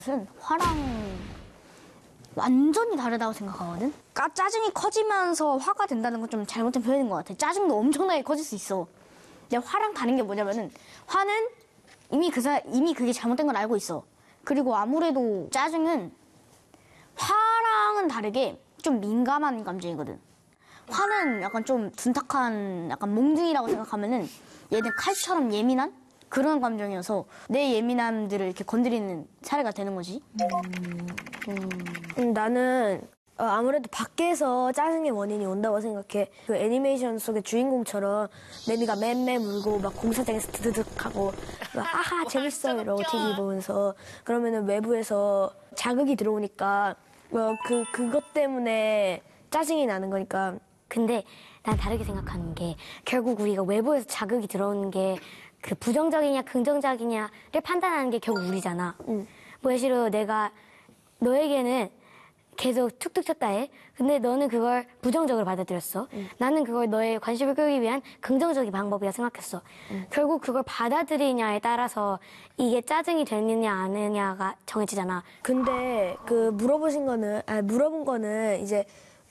화랑 완전히 다르다고 생각하거든? 짜증이 커지면서 화가 된다는 건 좀 잘못된 표현인 것 같아. 짜증도 엄청나게 커질 수 있어. 근데 화랑 다른 게 뭐냐면은 화는 이미 그게 잘못된 걸 알고 있어. 그리고 아무래도 짜증은 화랑은 다르게 좀 민감한 감정이거든. 화는 약간 좀 둔탁한 약간 몽둥이라고 생각하면은 얘는 칼처럼 예민한 그런 감정이어서 내 예민함들을 이렇게 건드리는 사례가 되는 거지. 나는 아무래도 밖에서 짜증의 원인이 온다고 생각해. 그 애니메이션 속의 주인공처럼 매미가 맴매 물고 막 공사장에서 드드득하고 막 아하 재밌어 이러고 TV 보면서 그러면은 외부에서 자극이 들어오니까 그것 때문에 짜증이 나는 거니까. 근데 난 다르게 생각하는 게 결국 우리가 외부에서 자극이 들어오는 게 그 부정적이냐 긍정적이냐를 판단하는 게 결국 우리잖아. 뭐 예시로 내가 너에게는 계속 툭툭 쳤다 해. 근데 너는 그걸 부정적으로 받아들였어. 나는 그걸 너의 관심을 끌기 위한 긍정적인 방법이라 생각했어. 결국 그걸 받아들이냐에 따라서 이게 짜증이 되느냐 안 되느냐가 정해지잖아. 근데 그 물어본 거는 이제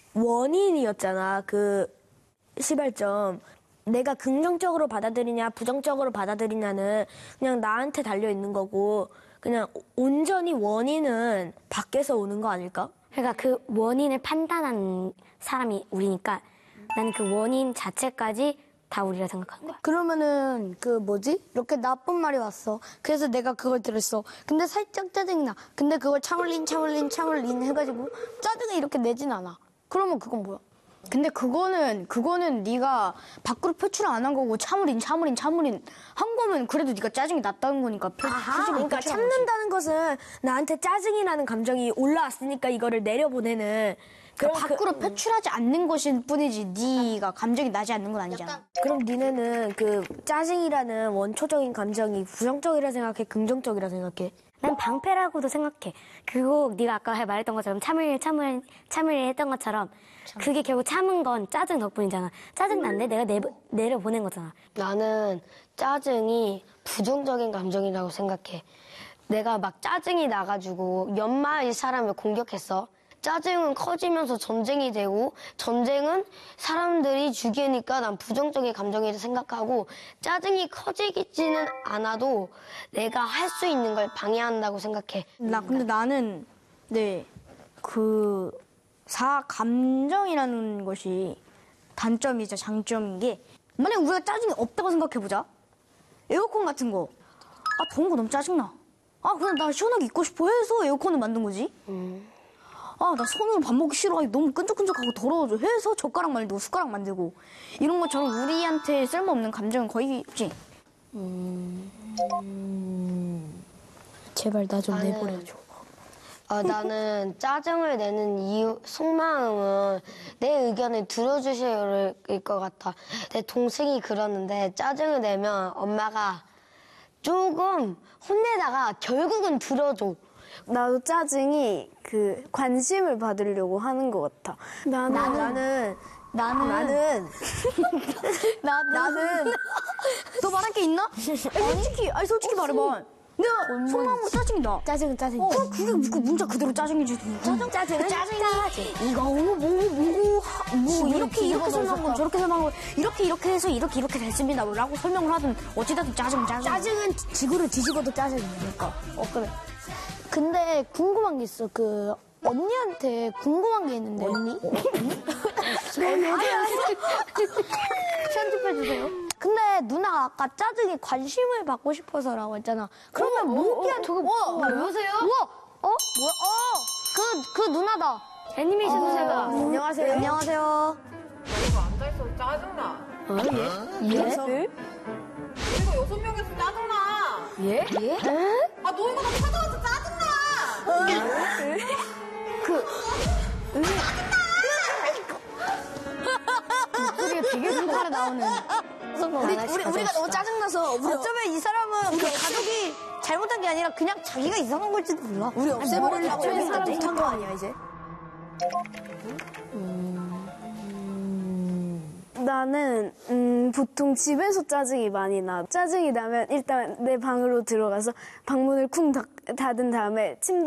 원인이었잖아. 그 시발점. 내가 긍정적으로 받아들이냐 부정적으로 받아들이냐는 그냥 나한테 달려 있는 거고 그냥 온전히 원인은 밖에서 오는 거 아닐까? 그러니까 그 원인을 판단한 사람이 우리니까 나는 그 원인 자체까지 다 우리라 생각하는 거야. 그러면은 이렇게 나쁜 말이 왔어. 그래서 내가 그걸 들었어. 근데 살짝 짜증이 나. 근데 그걸 참을린 해가지고 짜증을 이렇게 내진 않아. 그러면 그건 뭐야? 근데 그거는 네가 밖으로 표출 안 한 거고 참을인 한 거면 그래도 네가 짜증이 났다는 거니까 그러니까 참는다는 것은 나한테 짜증이 나는 감정이 올라왔으니까 이거를 내려보내는 그러니까 밖으로 표출하지 않는 것일 뿐이지 네가 감정이 나지 않는 건 아니잖아. 그럼 니네는 그 짜증이라는 원초적인 감정이 부정적이라 생각해 긍정적이라 생각해? 난 방패라고도 생각해. 그리고 네가 아까 말했던 것처럼 참을 했던 것처럼 그게 결국 참은 건 짜증 덕분이잖아. 짜증 난데 내가 내려보낸 거잖아. 나는 짜증이 부정적인 감정이라고 생각해. 내가 막 짜증이 나가지고 연마의 사람을 공격했어. 짜증은 커지면서 전쟁이 되고 전쟁은 사람들이 죽이니까 난 부정적인 감정이라고 생각하고 짜증이 커지지는 않아도 내가 할 수 있는 걸 방해한다고 생각해. 근데 나는 감정이라는 것이 단점이자 장점인 게 만약에 우리가 짜증이 없다고 생각해보자. 에어컨 같은 거. 더운 거 너무 짜증나. 그냥 나 시원하게 입고 싶어 해서 에어컨을 만든 거지. 나 손으로 밥 먹기 싫어. 너무 끈적끈적하고 더러워져 해서 젓가락 만들고 숟가락 만들고 이런 것처럼 우리한테 쓸모없는 감정은 거의 없지. 제발 나 좀 내버려줘. 나는 짜증을 내는 속마음은 내 의견을 들어주셔야 할 것 같아. 내 동생이 그러는데 짜증을 내면 엄마가 조금 혼내다가 결국은 들어줘. 나도 짜증이 그 관심을 받으려고 하는 것 같아. 나는 너 말할 게 있나? 솔직히 말해봐. 내가 속마음으로 짜증이 나. 짜증은 그게 그 문자 그대로 짜증이지. 짜증은 이거 이렇게 설명한 건 저렇게 설명한 건 이렇게 해서 이렇게 됐습니다. 라고 설명을 하든 어찌됐든 짜증은. 짜증은 지구를 뒤집어도 짜증이니까. 그래. 근데 궁금한 게 있어. 언니한테 궁금한 게 있는데. 언니? 편집해주세요. 근데 누나가 아까 짜증에 관심을 받고 싶어서라고 했잖아. 그러면 모기한테 여보세요? 그 누나다. 애니메이션 누나가. 안녕하세요. 안녕하세요. 이거 앉아있어도 짜증나. 예? 이거 6명에서 짜증나. 예? 너 이거 다 찾아와서 짜증나. 목소리가 되게 순간에 나오는. 우리가 너무 짜증나서 어쩌면 이 사람은 그 가족이 잘못한 게 아니라 그냥 자기가 이상한 걸지도 몰라. 우리 없애버리려고 사람 못한 거 아니야 이제? 나는 보통 집에서 짜증이 많이 나. 짜증이 나면 일단 내 방으로 들어가서 방문을 쿵 닫은 다음에 침대